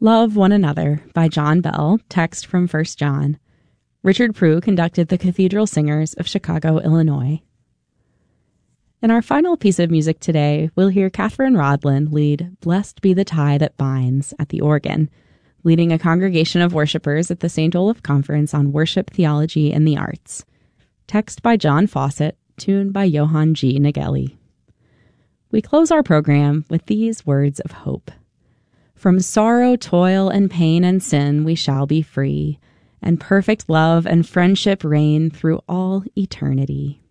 Love One Another by John Bell, text from 1 John. Richard Prue conducted the Cathedral Singers of Chicago, Illinois. In our final piece of music today, we'll hear Catherine Rodlin lead Blessed Be the Tie That Binds at the organ, leading a congregation of worshipers at the St. Olaf Conference on Worship, Theology, and the Arts. Text by John Fawcett, tune by Johann G. Nageli. We close our program with these words of hope. From sorrow, toil, and pain and sin we shall be free, and perfect love and friendship reign through all eternity.